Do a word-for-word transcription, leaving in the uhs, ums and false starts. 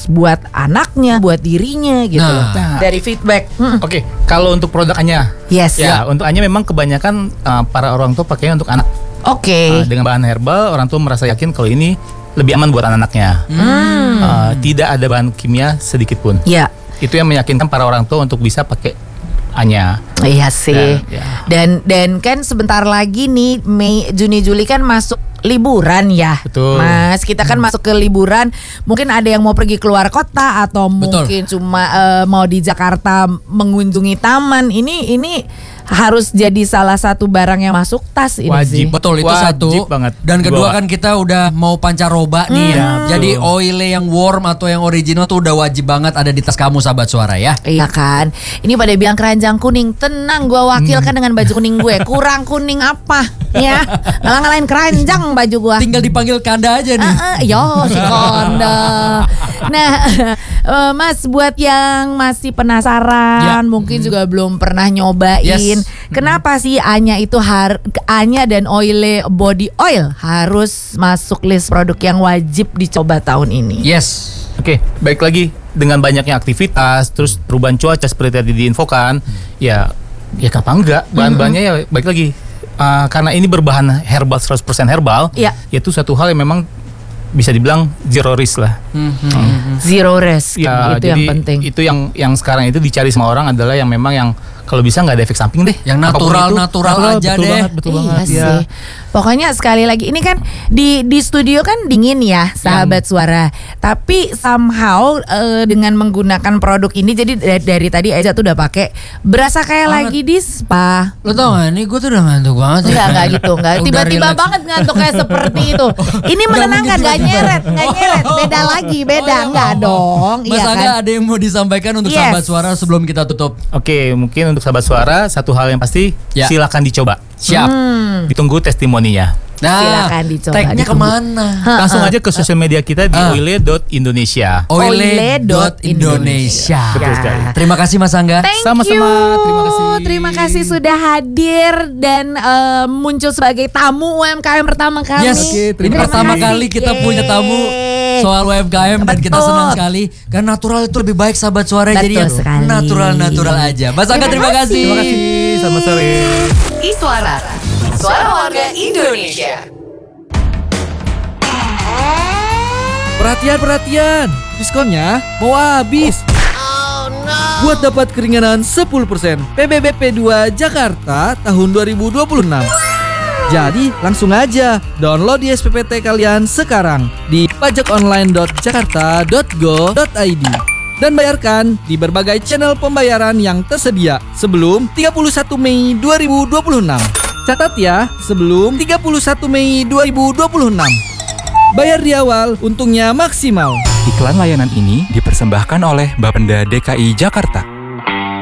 buat anaknya, buat dirinya gitu. Nah. Dari feedback. Mm. Oke, okay, kalau untuk produk Anya, Yes. ya untuk Anya memang kebanyakan uh, para orang tua pakainya untuk anak. Oke. Okay. Uh, dengan bahan herbal, orang tua merasa yakin kalau ini lebih aman buat anak-anaknya. Hmm. Uh, tidak ada bahan kimia sedikit pun. Ya. Itu yang meyakinkan para orang tua untuk bisa pakai Anya. Iya sih. Dan, ya. dan dan kan sebentar lagi nih Mei, Juni, Juli kan masuk liburan ya. Betul. Mas, kita kan masuk ke liburan. Mungkin ada yang mau pergi keluar kota atau Betul. mungkin cuma uh, mau di Jakarta mengunjungi taman. Ini ini harus jadi salah satu barang yang masuk tas ini sih. Wajib. Betul, itu Wajib satu. banget Dan kedua dibawa. kan kita udah mau pancaroba nih. Hmm. Ya. Ya, Jadi betul. oilnya yang warm atau yang original tuh udah wajib banget ada di tas kamu sahabat suara ya. Iya kan. Ini pada bilang keranjang kuning. Tenang, gue wakilkan dengan baju kuning gue. Kurang kuning apa? Ya, ngalah-ngalahin keranjang baju gue. Tinggal dipanggil Kanda aja nih. Uh, uh, yo si Konda. Nah, uh, Mas buat yang masih penasaran, Ya. mungkin juga belum pernah nyobain. Yes. Kenapa sih Anya itu har Anya dan Oile Body Oil harus masuk list produk yang wajib dicoba tahun ini? Yes. Oke, baik lagi dengan banyaknya aktivitas, terus perubahan cuaca seperti tadi diinfokan, ya, ya kapan enggak bahan-bahannya ya baik lagi. Uh, karena ini berbahan herbal seratus persen herbal, Iya. yaitu satu hal yang memang bisa dibilang zero risk lah. Hmm, hmm, hmm. Zero risk, Ya, itu jadi yang penting. Itu yang yang sekarang itu dicari sama orang adalah yang memang yang kalau bisa nggak ada efek samping deh. Yang Apapun natural- itu, natural aja betul deh. Banget, betul Iya banget. sih. Ya. Pokoknya sekali lagi ini kan di di studio kan dingin ya, sahabat suara. Tapi somehow eh, dengan menggunakan produk ini jadi dari, dari tadi Eza tuh udah pakai berasa kayak Banget. lagi di spa. Lo tau gak nih gue tuh udah ngantuk banget ya. Enggak, enggak gitu, enggak. Udah Tiba-tiba relax. banget ngantuk kayak seperti itu. Ini Udah menenangkan, mungkin enggak tiba-tiba. nyeret, enggak nyeret. Beda lagi, beda Oh, iya, enggak oh, oh. dong. Mas Iya Aga kan? ada yang mau disampaikan untuk Yes. sahabat suara sebelum kita tutup? Oke, mungkin untuk sahabat suara satu hal yang pasti Ya. silakan dicoba. Siap. Hmm. Ditunggu testimoninya. Nah, Silakan dicoba. tagnya Ditunggu. kemana? Langsung aja ke sosial media kita di Ah. oile dot indonesia. oile dot indonesia. Betul sekali. Terima kasih Mas Angga. Thank Sama-sama, you. terima kasih. Terima kasih sudah hadir dan eh, muncul sebagai tamu U M K M pertama kami. Yes, Oke, ini terima pertama kasih. kali kita punya tamu soal U M K M dan kita Betul. senang sekali karena natural itu lebih baik sahabat suara. Betul Jadi ya sekali. natural-natural aja. Mas Angga terima Terima kasih. Terima kasih. Selamat sore. Iswara, suara warga Indonesia. Perhatian, perhatian, diskonnya mau habis. Buat dapat keringanan sepuluh persen P B B P dua Jakarta tahun dua ribu dua puluh enam. Jadi langsung aja download di S P P T kalian sekarang di pajakonline dot jakarta dot go dot i d dan bayarkan di berbagai channel pembayaran yang tersedia sebelum tiga puluh satu Mei dua ribu dua puluh enam. Catat ya, sebelum tiga puluh satu Mei dua ribu dua puluh enam. Bayar di awal, untungnya maksimal. Iklan layanan ini dipersembahkan oleh Bapenda D K I Jakarta.